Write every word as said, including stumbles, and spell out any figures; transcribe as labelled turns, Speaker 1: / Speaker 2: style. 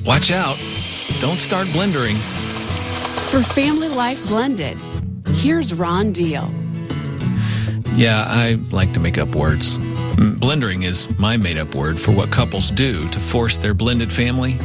Speaker 1: Watch out. Don't start blendering.
Speaker 2: For Family Life Blended, here's Ron Deal.
Speaker 1: Yeah, I like to make up words. Blendering is my made-up word for what couples do to force their blended family